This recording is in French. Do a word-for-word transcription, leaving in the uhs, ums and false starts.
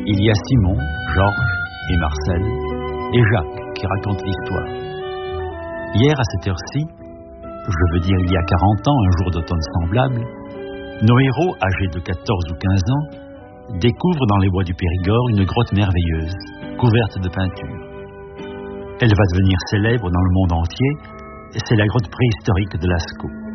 Il y a Simon, Georges et Marcel et Jacques qui racontent l'histoire. Hier à cette heure-ci, je veux dire il y a quarante ans, un jour d'automne semblable, nos héros, âgés de quatorze ou quinze ans, découvrent dans les bois du Périgord une grotte merveilleuse, couverte de peinture. Elle va devenir célèbre dans le monde entier, c'est la grotte préhistorique de Lascaux.